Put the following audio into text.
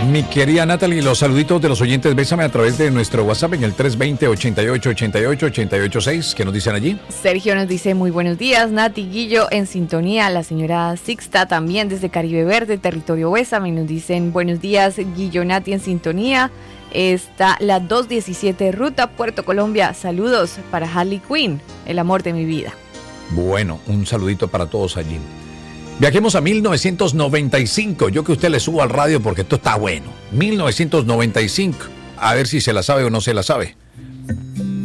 Mi querida Natalie, los saluditos de los oyentes, bésame a través de nuestro WhatsApp en el 320-8888-886. ¿Qué nos dicen allí? Sergio nos dice muy buenos días, Nati, Guillo, en sintonía. La señora Sixta también desde Caribe Verde, territorio Bésame, nos dicen buenos días, Guillo, Nati, en sintonía. Está la 217 Ruta Puerto Colombia. Saludos para Harley Quinn, el amor de mi vida. Bueno, un saludito para todos allí. Viajemos a 1995. Yo que usted le subo al radio porque esto está bueno. 1995. A ver si se la sabe o no se la sabe.